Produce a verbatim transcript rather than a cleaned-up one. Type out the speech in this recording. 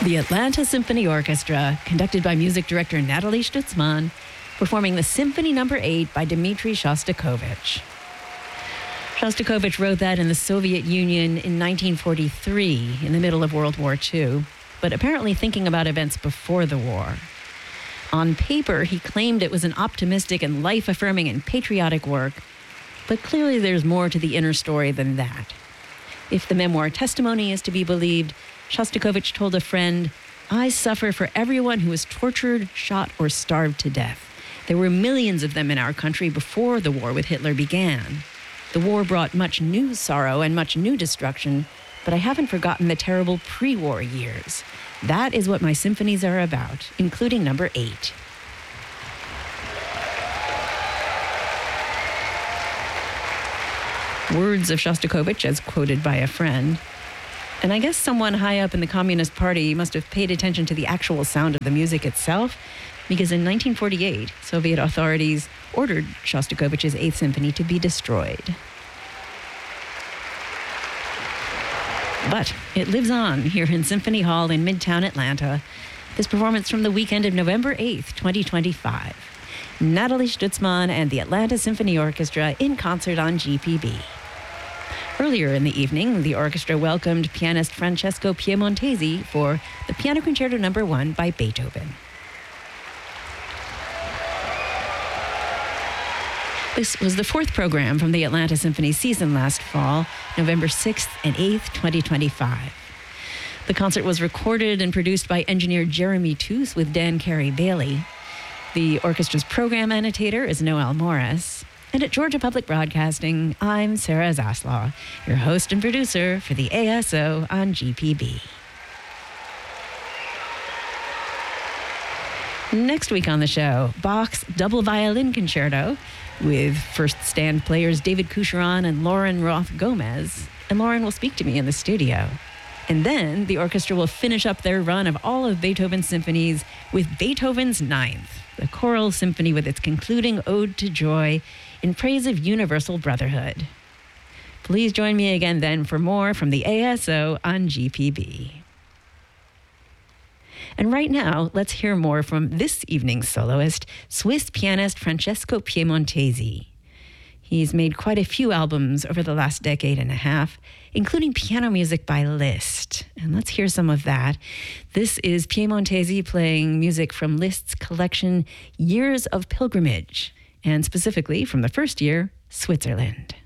The Atlanta Symphony Orchestra, conducted by music director Natalie Stutzman, performing the Symphony Number eight by Dmitri Shostakovich. Shostakovich wrote that in the Soviet Union in nineteen forty-three, in the middle of World War Two, but apparently thinking about events before the war. On paper, he claimed it was an optimistic and life-affirming and patriotic work, but clearly there's more to the inner story than that. If the memoir testimony is to be believed, Shostakovich told a friend, "I suffer for everyone who was tortured, shot, or starved to death. There were millions of them in our country before the war with Hitler began. The war brought much new sorrow and much new destruction, but I haven't forgotten the terrible pre-war years. That is what my symphonies are about, including number eight." Words of Shostakovich as quoted by a friend. And I guess someone high up in the Communist Party must have paid attention to the actual sound of the music itself, because in nineteen forty-eight, Soviet authorities ordered Shostakovich's Eighth Symphony to be destroyed. But it lives on here in Symphony Hall in Midtown Atlanta. This performance from the weekend of November eighth, twenty twenty-five. Natalie Stutzman and the Atlanta Symphony Orchestra in concert on G P B. Earlier in the evening, the orchestra welcomed pianist Francesco Piemontesi for the Piano Concerto Number one by Beethoven. This was the fourth program from the Atlanta Symphony season last fall, November sixth and eighth, twenty twenty-five. The concert was recorded and produced by engineer Jeremy Toos with Dan Carey-Bailey. The orchestra's program annotator is Noel Morris. And at Georgia Public Broadcasting, I'm Sarah Zaslaw, your host and producer for the A S O on G P B. Next week on the show, Bach's Double Violin Concerto with first stand players David Coucheron and Lauren Roth Gomez. And Lauren will speak to me in the studio. And then the orchestra will finish up their run of all of Beethoven's symphonies with Beethoven's Ninth, the choral symphony with its concluding ode to joy in praise of universal brotherhood. Please join me again then for more from the A S O on G P B. And right now, let's hear more from this evening's soloist, Swiss pianist Francesco Piemontesi. He's made quite a few albums over the last decade and a half, including piano music by Liszt. And let's hear some of that. This is Piemontesi playing music from Liszt's collection, Years of Pilgrimage, and specifically from the first year, Switzerland.